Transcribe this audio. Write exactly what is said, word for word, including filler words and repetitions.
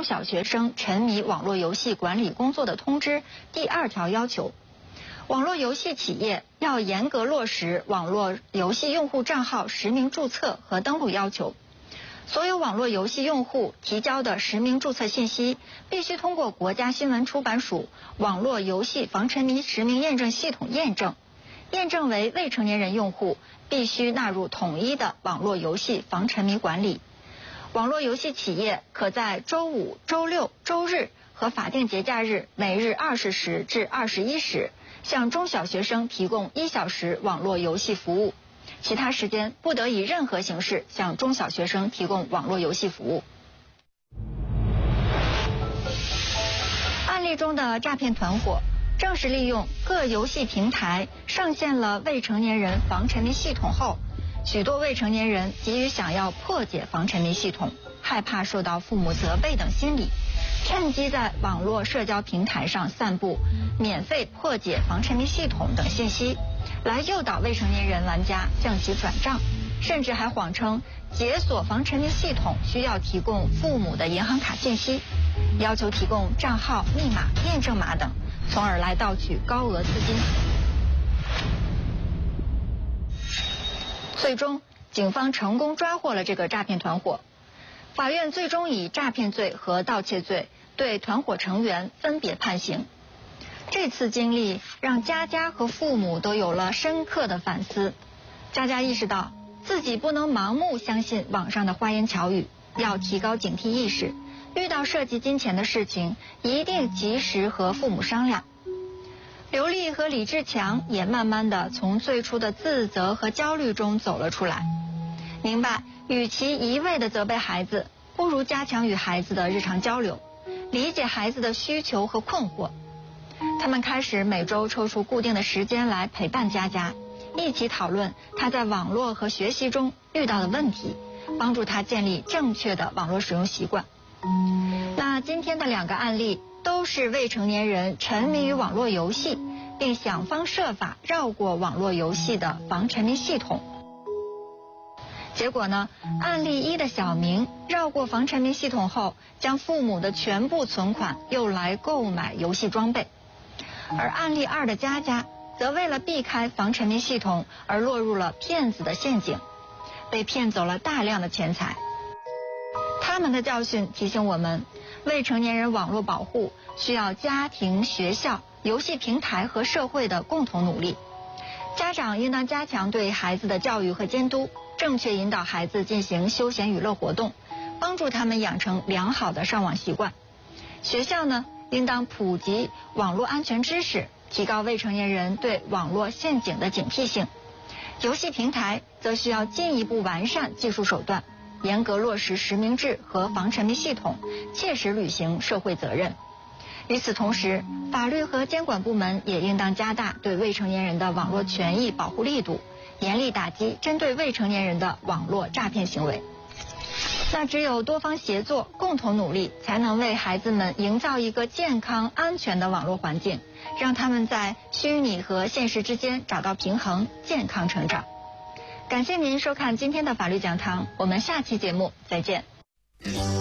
中小学生沉迷网络游戏管理工作的通知第二条要求，网络游戏企业要严格落实网络游戏用户账号实名注册和登录要求。所有网络游戏用户提交的实名注册信息必须通过国家新闻出版署网络游戏防沉迷实名验证系统验证，验证为未成年人用户必须纳入统一的网络游戏防沉迷管理。网络游戏企业可在周五、周六、周日和法定节假日每日二十时至二十一时向中小学生提供一小时网络游戏服务，其他时间不得以任何形式向中小学生提供网络游戏服务。案例中的诈骗团伙正是利用各游戏平台上线了未成年人防沉迷系统后，许多未成年人急于想要破解防沉迷系统，害怕受到父母责备等心理，趁机在网络社交平台上散布免费破解防沉迷系统等信息，来诱导未成年人玩家向其转账，甚至还谎称解锁防沉迷系统需要提供父母的银行卡信息，要求提供账号、密码、验证码等，从而来盗取高额资金。最终，警方成功抓获了这个诈骗团伙。法院最终以诈骗罪和盗窃罪对团伙成员分别判刑。这次经历让佳佳和父母都有了深刻的反思。佳佳意识到自己不能盲目相信网上的花言巧语，要提高警惕意识，遇到涉及金钱的事情一定及时和父母商量。刘丽和李志强也慢慢的从最初的自责和焦虑中走了出来，明白与其一味的责备孩子，不如加强与孩子的日常交流，理解孩子的需求和困惑。他们开始每周抽出固定的时间来陪伴佳佳，一起讨论她在网络和学习中遇到的问题，帮助她建立正确的网络使用习惯。那今天的两个案例都是未成年人沉迷于网络游戏，并想方设法绕过网络游戏的防沉迷系统。结果呢，案例一的小明绕过防沉迷系统后，将父母的全部存款用来购买游戏装备；而案例二的佳佳则为了避开防沉迷系统而落入了骗子的陷阱，被骗走了大量的钱财。他们的教训提醒我们，未成年人网络保护需要家庭、学校、游戏平台和社会的共同努力。家长应当加强对孩子的教育和监督，正确引导孩子进行休闲娱乐活动，帮助他们养成良好的上网习惯。学校呢，应当普及网络安全知识，提高未成年人对网络陷阱的警惕性。游戏平台则需要进一步完善技术手段，严格落实实名制和防沉迷系统，切实履行社会责任。与此同时，法律和监管部门也应当加大对未成年人的网络权益保护力度，严厉打击针对未成年人的网络诈骗行为。那只有多方协作，共同努力，才能为孩子们营造一个健康安全的网络环境，让他们在虚拟和现实之间找到平衡，健康成长。感谢您收看今天的法律讲堂，我们下期节目再见。